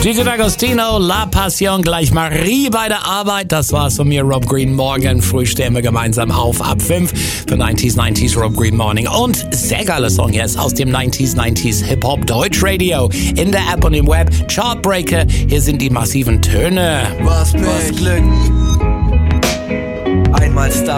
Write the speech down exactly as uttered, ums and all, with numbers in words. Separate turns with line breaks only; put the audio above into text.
D J D'Agostino, La Passion, gleich Marie bei der Arbeit. Das war's von mir, Rob Green. Morgen früh stehen wir gemeinsam auf ab fünf für neunziger neunzig Rob Green Morning. Und sehr geiler Song jetzt aus dem neunziger neunzig Hip-Hop Deutsch Radio. In der App und im Web. Chartbreaker, hier sind die massiven Töne.
Was, was Glück? Einmal Star.